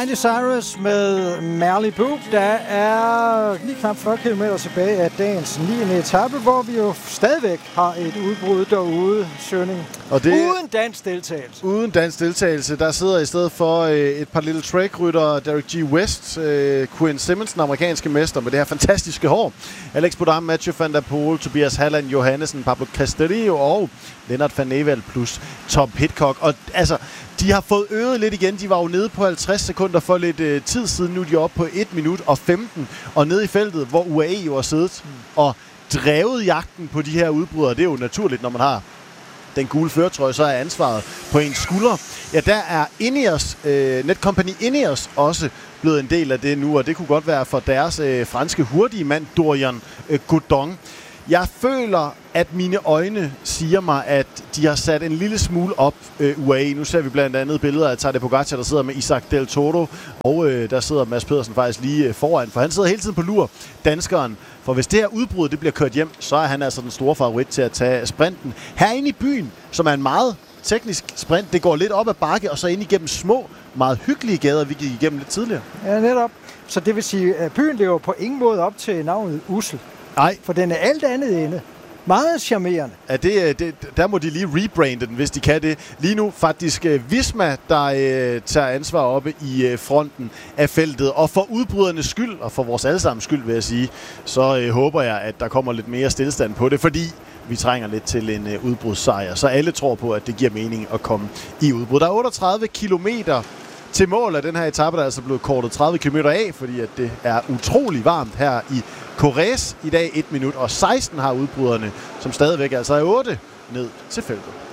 Miley Cyrus med Malibu. Der er lige knap 40 km tilbage af dagens 9. etape, hvor vi jo stadigvæk har et udbrud derude, Schønning. Og det uden dansk deltagelse. Uden dansk deltagelse. Der sidder i stedet for et par lille track-ryttere, Derek G. West, Quinn Simmons, den amerikanske mester med det her fantastiske hår, Alex Bodam, Mathieu van der Poel, Tobias Halland, Johannesen, Pablo Castillo og Lennart van Evald plus Tom Pidcock. Og altså, de har fået øget lidt igen. De var jo nede på 50 sekunder for lidt tid siden. Nu er de oppe på 1 minut og 15. Og nede i feltet, hvor UAE jo har siddet og drevet jagten på de her udbrydere. Det er jo naturligt, når man har den gule førertrøje, så er ansvaret på ens skuldre. Ja, der er Ineos, Netcompany Ineos også blevet en del af det nu, og det kunne godt være for deres franske hurtige mand, Dorian Godon. Jeg føler, at mine øjne siger mig, at de har sat en lille smule op UAE. Nu ser vi blandt andet billeder af Tadej Pogacar, der sidder med Isaac Del Toro, og der sidder Mads Pedersen faktisk lige foran, for han sidder hele tiden på lur, danskeren. For hvis det her udbrud det bliver kørt hjem, så er han altså den store favorit til at tage sprinten. Herinde i byen, som er en meget teknisk sprint, det går lidt op ad bakke, og så ind igennem små, meget hyggelige gader, vi gik igennem lidt tidligere. Ja, netop. Så det vil sige, at byen lever på ingen måde op til navnet Ussel. Nej. For den er alt andet ende. Meget charmerende. Ja, der må de lige rebrande den, hvis de kan det. Lige nu faktisk Visma, der tager ansvar oppe i fronten af feltet. Og for udbrydernes skyld, og for vores allesammens skyld, vil jeg sige, så håber jeg, at der kommer lidt mere stillestand på det, fordi vi trænger lidt til en udbrudssejr. Så alle tror på, at det giver mening at komme i udbrud. Der er 38 kilometer til mål af den her etape, der er altså blevet kortet 30 km af, fordi at det er utrolig varmt her i Corrèze i dag. 1 minut og 16 har udbryderne, som stadigvæk altså er 8 ned til feltet.